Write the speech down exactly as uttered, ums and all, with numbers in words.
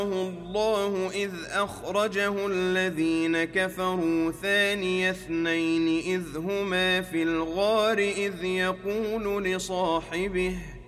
الله إذ أخرجه الذين كفروا ثاني اثنين إذ هما في الغار إذ يقول لصاحبه